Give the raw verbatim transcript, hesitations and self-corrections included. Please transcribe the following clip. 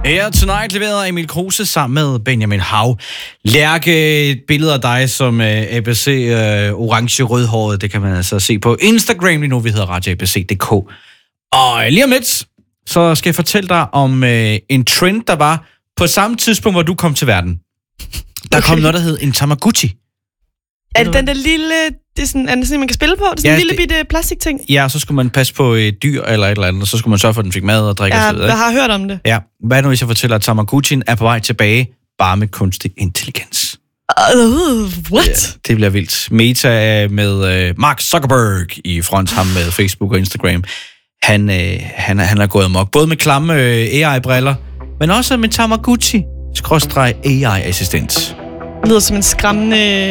Her Tonight leverede Emil Kruse sammen med Benjamin Hav. Lærke, et billede af dig som uh, A B C uh, orange rødhåret, det kan man altså se på Instagram lige nu, vi hedder radio a b c punktum d k. Og lige om lidt, så skal jeg fortælle dig om uh, en trend, der var på samme tidspunkt, hvor du kom til verden. Der okay. kom noget, der hed en Tamagotchi. Er det den der lille, det er sådan, er det sådan, man kan spille på? Det er sådan ja, en lille det, bitte plastikting? Ja, så skulle man passe på et dyr eller et eller andet, og så skulle man sørge for, at den fik mad og drikke. Ja, og så videre, jeg har hørt om det. Ja, hvad nu, hvis jeg fortæller, at Tamagotchien er på vej tilbage, bare med kunstig intelligens? Uh, what? Ja, det bliver vildt. Meta med uh, Mark Zuckerberg i front, ham med Facebook og Instagram. Han, uh, han, han er gået amok, både med klamme uh, A I-briller, men også med Tamagotchi, skråstreg A I-assistent. Det lyder som en skræmmende